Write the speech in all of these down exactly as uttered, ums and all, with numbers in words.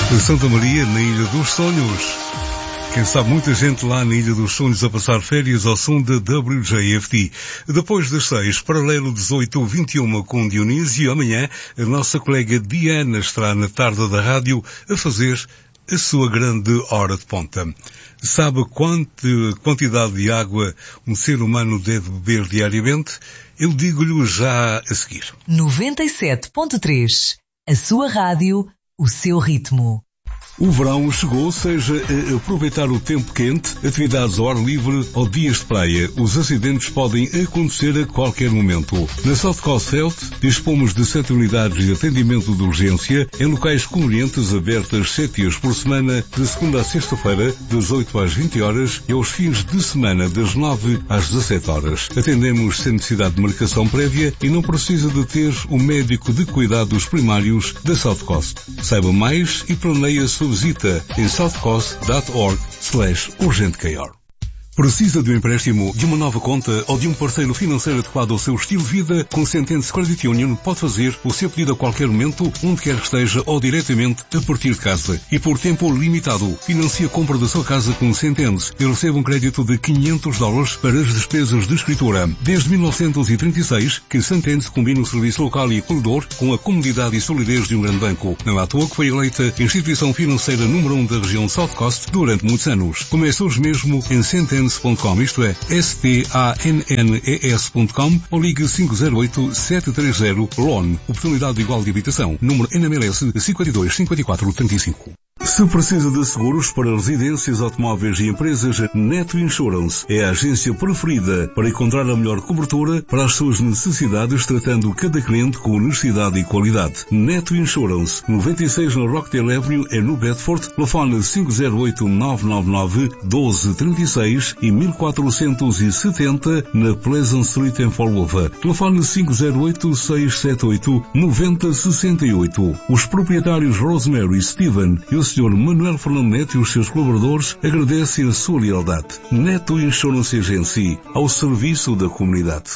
Santa Maria, na Ilha dos Sonhos. Quem sabe muita gente lá na Ilha dos Sonhos a passar férias ao som da W J F D. Depois das seis, paralelo dezoito vinte e um com Dionísio, amanhã a nossa colega Diana estará na tarde da rádio a fazer a sua grande hora de ponta. Sabe quanta quantidade de água um ser humano deve beber diariamente? Eu digo-lhe já a seguir. noventa e sete ponto três. A sua rádio, o seu ritmo. O verão chegou, seja a aproveitar o tempo quente, atividades ao ar livre ou dias de praia. Os acidentes podem acontecer a qualquer momento. Na South Coast Health dispomos de sete unidades de atendimento de urgência em locais convenientes abertas sete dias por semana, de segunda a sexta-feira, das oito às vinte horas e aos fins de semana, das nove às dezassete horas. Atendemos sem necessidade de marcação prévia e não precisa de ter o médico de cuidados primários da South Coast. Saiba mais e planeie a sua visita em southcoast.org slash urgentecare. Precisa de um empréstimo, de uma nova conta ou de um parceiro financeiro adequado ao seu estilo de vida? Com Sentence Credit Union pode fazer o seu pedido a qualquer momento, onde quer que esteja ou diretamente a partir de casa. E por tempo limitado, financie a compra da sua casa com Sentence e receba um crédito de quinhentos dólares para as despesas de escritura. Desde mil novecentos e trinta e seis que Sentence combina o serviço local e acolhedor com a comodidade e solidez de um grande banco. Não é à toa que foi eleita a instituição financeira número um da região South Coast durante muitos anos. Comece hoje mesmo em Sentence ponto com, isto é, S T A N N E S ponto com, ou ligue cinco zero oito sete três zero L O N, oportunidade igual de habitação, número N M L S cinco dois cinco quatro três cinco. Se precisa de seguros para residências, automóveis e empresas, Neto Insurance é a agência preferida para encontrar a melhor cobertura para as suas necessidades, tratando cada cliente com honestidade e qualidade. Neto Insurance, noventa e seis na Rockdale Avenue, é no Bedford, telefone cinco zero oito nove nove nove um dois três seis e mil quatrocentos e setenta na Pleasant Street em Fall River. Telefone cinco zero oito seis sete oito nove zero seis oito. Os proprietários Rosemary, Steven e o senhor Manuel Fernando Neto e os seus colaboradores agradecem a sua lealdade. Neto Insurance Agency, ao serviço da comunidade.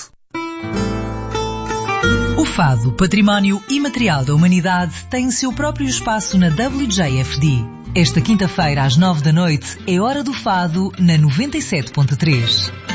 O Fado, Património Imaterial da Humanidade, tem o seu próprio espaço na W J F D. Esta quinta-feira, às nove da noite, é hora do Fado na noventa e sete ponto três.